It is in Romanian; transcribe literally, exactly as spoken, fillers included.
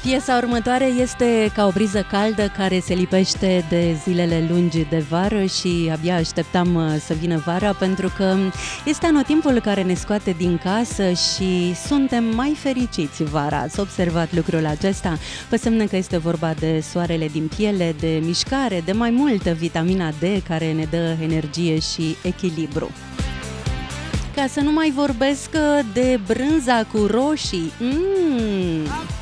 Piesa următoare este ca o briză caldă care se lipește de zilele lungi de vară și abia așteptam să vină vara pentru că este anotimpul care ne scoate din casă și suntem mai fericiți vara. Ați observat lucrul acesta? Pe semne că este vorba de soarele din piele, de mișcare, de mai multă vitamina D care ne dă energie și echilibru. Ca să nu mai vorbesc de brânza cu roșii. Mm.